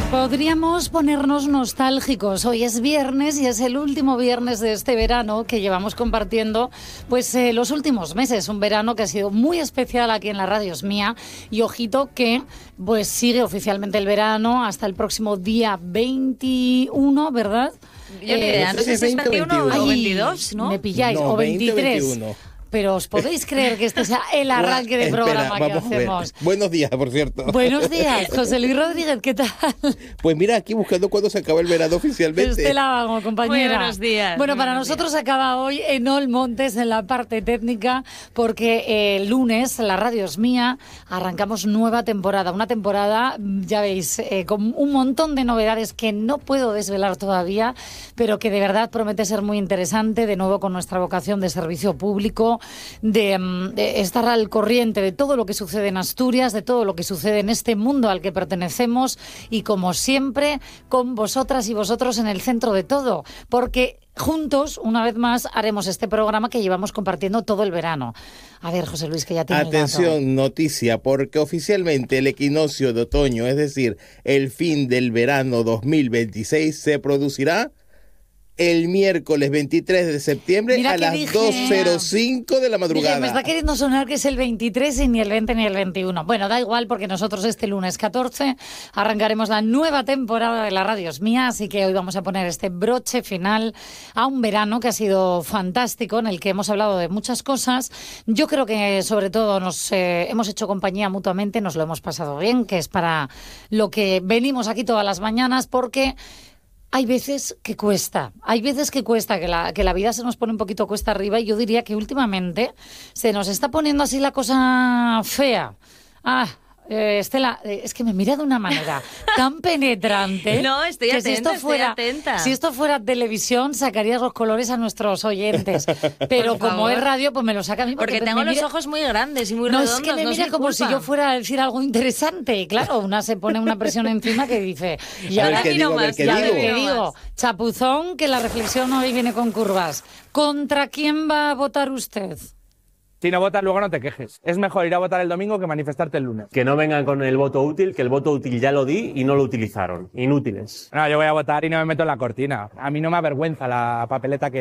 Podríamos ponernos nostálgicos. Hoy es viernes y es el último viernes de este verano que llevamos compartiendo pues los últimos meses. Un verano que ha sido muy especial aquí en la Radio Es Mía. Y ojito que pues sigue oficialmente el verano hasta el próximo día 21, ¿verdad? Yo ni idea, no sé si es 21 o 22, ¿no? Me pilláis, No, o 23. 21. Pero ¿os podéis creer que este sea el arranque de programa que hacemos? Buenos días, por cierto. Buenos días, José Luis Rodríguez, ¿qué tal? Pues mira, aquí buscando cuándo se acaba el verano oficialmente. Estela Vago, compañera. Muy buenos días. Bueno, muy para buenos nosotros días. acaba hoy Enol Montes en la parte técnica, porque el lunes la Radio Es Mía, arrancamos nueva temporada. Una temporada, ya veis, con un montón de novedades que no puedo desvelar todavía, pero que de verdad promete ser muy interesante, de nuevo con nuestra vocación de servicio público, de estar al corriente de todo lo que sucede en Asturias, de todo lo que sucede en este mundo al que pertenecemos y, como siempre, con vosotras y vosotros en el centro de todo, porque juntos, una vez más, haremos este programa que llevamos compartiendo todo el verano. A ver, José Luis, que ya tiene Atención, noticia, porque oficialmente el equinoccio de otoño, es decir, el fin del verano 2026, se producirá el miércoles 23 de septiembre. Mira a que las dije, 2:05 de la madrugada. Dije, me está queriendo sonar que es el 23 y ni el 20 ni el 21. Bueno, da igual, porque nosotros este lunes 14 arrancaremos la nueva temporada de la Radio Es Mía, así que hoy vamos a poner este broche final a un verano que ha sido fantástico, en el que hemos hablado de muchas cosas. Yo creo que sobre todo nos hemos hecho compañía mutuamente, nos lo hemos pasado bien, que es para lo que venimos aquí todas las mañanas, porque hay veces que cuesta, que la vida se nos pone un poquito cuesta arriba, y yo diría que últimamente se nos está poniendo así la cosa fea. Estela, es que me mira de una manera tan penetrante. No, estoy que atenta, estoy atenta. Si esto fuera televisión, sacarías los colores a nuestros oyentes. Pero Por como favor. es radio, pues me lo saca a mí. Porque tengo los ojos muy grandes y muy No, redondos. es que me no mira es mi como culpa. si yo fuera a decir algo interesante. Y claro, una se pone una presión encima que dice... Y A ver ahora qué digo, a ver qué ya digo. te digo, chapuzón, que la reflexión hoy viene con curvas. ¿Contra quién va a votar usted? Si no votas, luego no te quejes. Es mejor ir a votar el domingo que manifestarte el lunes. Que no vengan con el voto útil, que el voto útil ya lo di y no lo utilizaron. Inútiles. No, yo voy a votar y no me meto en la cortina. A mí no me avergüenza la papeleta que